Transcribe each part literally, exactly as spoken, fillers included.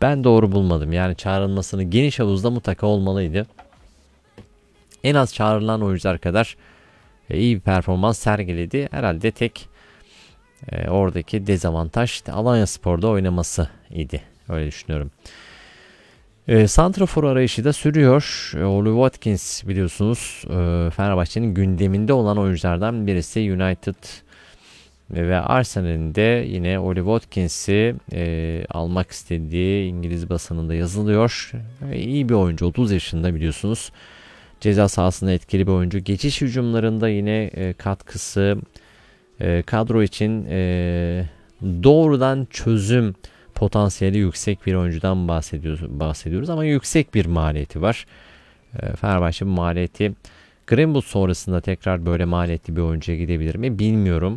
ben doğru bulmadım. Yani çağrılmasını geniş havuzda mutlaka olmalıydı. En az çağrılan oyuncular kadar e, iyi bir performans sergiledi. Herhalde tek e, oradaki dezavantaj işte Alanyaspor'da oynaması idi. Öyle düşünüyorum. E, Santrafor arayışı da sürüyor. E, Oli Watkins biliyorsunuz e, Fenerbahçe'nin gündeminde olan oyunculardan birisi. United ve Arsenal'in de yine Oli Watkins'i e, almak istediği İngiliz basınında yazılıyor. E, iyi bir oyuncu, otuz yaşında biliyorsunuz. Ceza sahasında etkili bir oyuncu. Geçiş hücumlarında yine e, katkısı e, kadro için e, doğrudan çözüm potansiyeli yüksek bir oyuncudan bahsediyoruz, bahsediyoruz ama yüksek bir maliyeti var. E, Fenerbahçe bu maliyeti Greenwood sonrasında tekrar böyle maliyetli bir oyuncuya gidebilir mi bilmiyorum.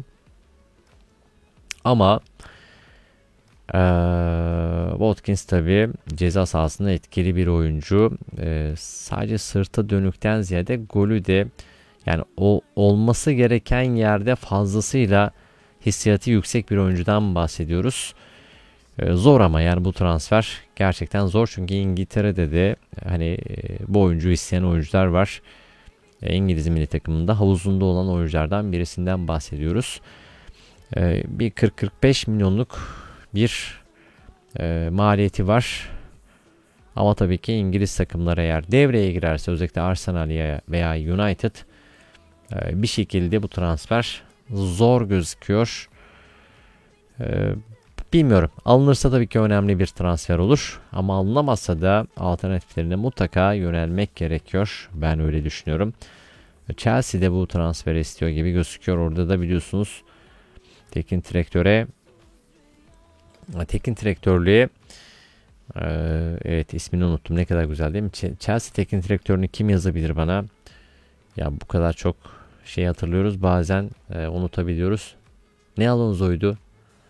Ama ee, Watkins tabi ceza sahasında etkili bir oyuncu. Ee, sadece sırta dönükten ziyade golü de yani o olması gereken yerde fazlasıyla hissiyatı yüksek bir oyuncudan bahsediyoruz. Ee, zor ama yani bu transfer gerçekten zor çünkü İngiltere'de de hani e, bu oyuncu isteyen oyuncular var. E, İngiliz milli takımında havuzunda olan oyunculardan birisinden bahsediyoruz. E, bir kırk kırk beş milyonluk bir e, maliyeti var. Ama tabii ki İngiliz takımları eğer devreye girerse özellikle Arsenal veya United e, bir şekilde bu transfer zor gözüküyor. E, bilmiyorum. Alınırsa tabii ki önemli bir transfer olur. Ama alınamazsa da alternatiflerine mutlaka yönelmek gerekiyor. Ben öyle düşünüyorum. Chelsea de bu transferi istiyor gibi gözüküyor. Orada da biliyorsunuz teknik direktöre teknik direktörlüğe ee, evet ismini unuttum. Ne kadar güzel değil mi? Chelsea teknik direktörünü kim yazabilir bana? Ya bu kadar çok şey hatırlıyoruz. Bazen e, unutabiliyoruz. Ne Alonso'ydu?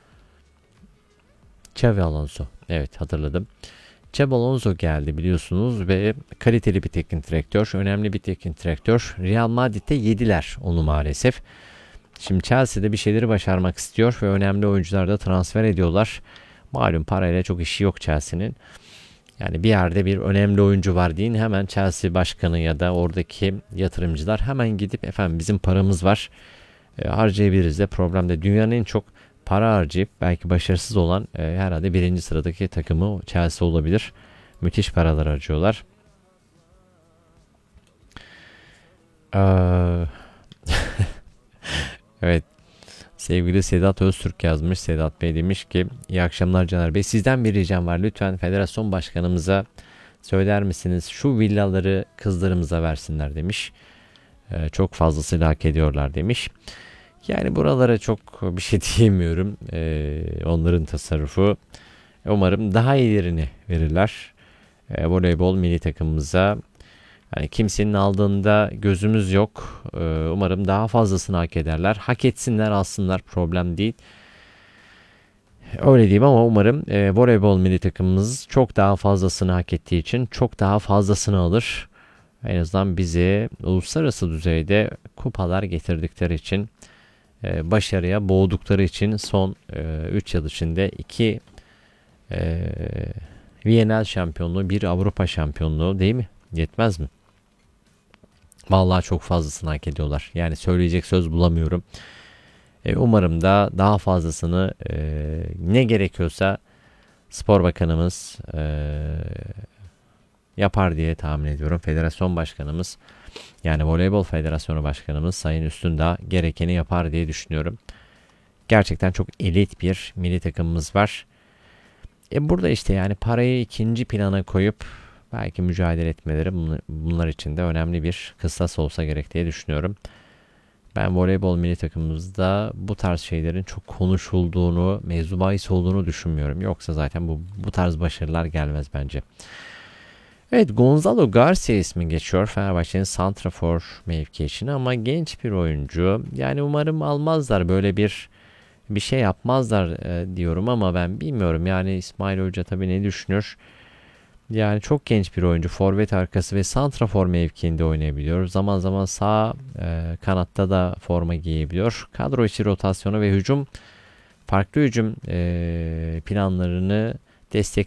Xavi Alonso. Evet hatırladım. Xabi Alonso geldi biliyorsunuz ve kaliteli bir teknik direktör. Önemli bir teknik direktör. Real Madrid'de yediler onu maalesef. Şimdi Chelsea'de bir şeyleri başarmak istiyor ve önemli oyuncular da transfer ediyorlar. Malum parayla çok işi yok Chelsea'nin. Yani bir yerde bir önemli oyuncu var deyin hemen Chelsea başkanı ya da oradaki yatırımcılar hemen gidip efendim bizim paramız var e, harcayabiliriz de problem de dünyanın en çok para harcayıp belki başarısız olan e, herhalde birinci sıradaki takımı Chelsea olabilir. Müthiş paralar harcıyorlar. Ee, evet. Sevgili Sedat Öztürk yazmış. Sedat Bey demiş ki iyi akşamlar Caner Bey. Sizden bir ricam var. Lütfen federasyon başkanımıza söyler misiniz? Şu villaları kızlarımıza versinler demiş. Ee, çok fazlasıyla hak ediyorlar demiş. Yani buralara çok bir şey diyemiyorum. Ee, onların tasarrufu. Umarım daha iyilerini verirler. Ee, voleybol milli takımımıza. Yani kimsenin aldığında gözümüz yok. Ee, umarım daha fazlasını hak ederler. Hak etsinler, alsınlar. Problem değil. Öyle diyeyim ama umarım e, voleybol milli takımımız çok daha fazlasını hak ettiği için çok daha fazlasını alır. En azından bize uluslararası düzeyde kupalar getirdikleri için, e, başarıya boğdukları için son üç yıl içinde iki e, Viyana'l şampiyonluğu, bir Avrupa şampiyonluğu değil mi? Yetmez mi? Vallahi çok fazlasını hak ediyorlar. Yani söyleyecek söz bulamıyorum. E, umarım da daha fazlasını e, ne gerekiyorsa Spor Bakanımız e, yapar diye tahmin ediyorum. Federasyon Başkanımız yani Voleybol Federasyonu Başkanımız Sayın Üstündağ gerekeni yapar diye düşünüyorum. Gerçekten çok elit bir milli takımımız var. E burada işte yani parayı ikinci plana koyup belki mücadele etmeleri bunlar için de önemli bir kıstas olsa gerek diye düşünüyorum. Ben voleybol milli takımımızda bu tarz şeylerin çok konuşulduğunu, mevzu bahis olduğunu düşünmüyorum. Yoksa zaten bu, bu tarz başarılar gelmez bence. Evet, Gonzalo Garcia ismi geçiyor Fenerbahçe'nin santrafor mevki için ama genç bir oyuncu. Yani umarım almazlar böyle bir bir şey yapmazlar e, diyorum ama ben bilmiyorum. Yani İsmail Hoca tabii ne düşünür? Yani çok genç bir oyuncu. Forvet arkası ve santrafor mevkiinde oynayabiliyor. Zaman zaman sağ e, kanatta da forma giyebiliyor. Kadro içi rotasyonu ve hücum farklı hücum e, planlarını destek